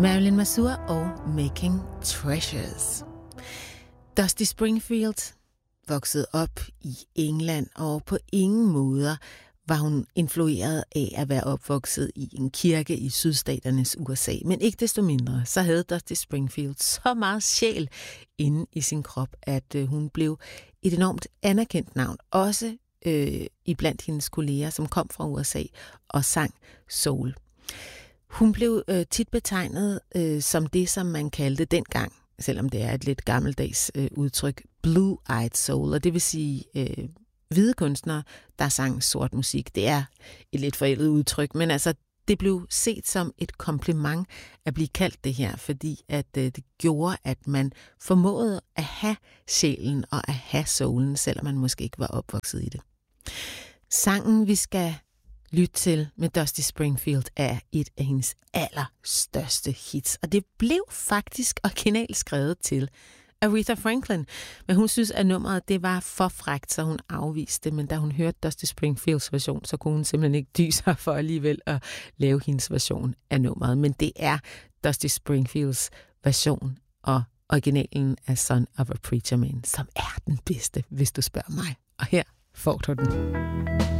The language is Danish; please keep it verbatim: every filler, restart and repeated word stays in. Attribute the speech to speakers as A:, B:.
A: Marilyn Mazur og Making Treasures. Dusty Springfield voksede op i England, og på ingen måder var hun influeret af at være opvokset i en kirke i sydstaternes U S A. Men ikke desto mindre, så havde Dusty Springfield så meget sjæl inde i sin krop, at øh, hun blev et enormt anerkendt navn, også øh, iblandt hendes kolleger, som kom fra U S A og sang soul. Hun blev øh, tit betegnet øh, som det, som man kaldte dengang, selvom det er et lidt gammeldags øh, udtryk, blue-eyed soul, og det vil sige øh, hvide kunstnere, der sang sort musik. Det er et lidt forældet udtryk, men altså det blev set som et kompliment at blive kaldt det her, fordi at øh, det gjorde, at man formåede at have sjælen og at have soulen, selvom man måske ikke var opvokset i det. Sangen, vi skal lytte til med Dusty Springfield, er et af hendes allerstørste hits, og det blev faktisk originalt skrevet til Aretha Franklin, men hun synes, at nummeret det var for frækt, så hun afviste det, men da hun hørte Dusty Springfields version, så kunne hun simpelthen ikke dy sig for alligevel at lave hendes version af nummeret, men det er Dusty Springfields version og originalen af Son of a Preacher Man, som er den bedste, hvis du spørger mig, og her får du den.